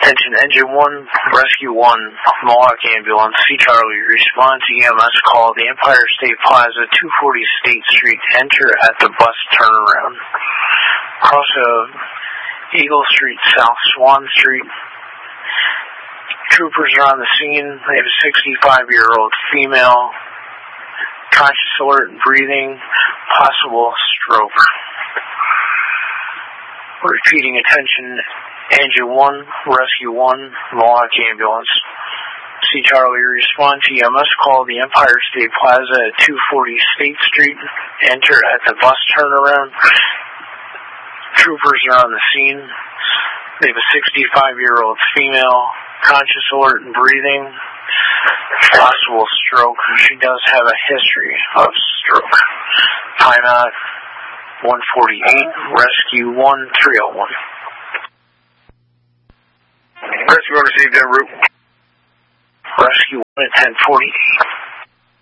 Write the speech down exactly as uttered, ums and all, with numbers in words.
Attention, Engine one, Rescue one, Mohawk Ambulance, C Charlie, respond to E M S call, the Empire State Plaza, two forty State Street, enter at the bus turnaround. Cross of Eagle Street, South Swan Street. Troopers are on the scene. They have a sixty-five-year-old female, conscious, alert, and breathing, possible stroke. Repeating, attention, Engine one, Rescue one, Mohawk Ambulance. C Charlie, respond to E M S call, the Empire State Plaza at two forty State Street. Enter at the bus turnaround. Troopers are on the scene. They have a sixty-five-year-old female, conscious, alert, and breathing, possible stroke. She does have a history of stroke. Timeout one forty-eight, Rescue one, three oh one. Rescue one received en route. Rescue one at ten forty-eight.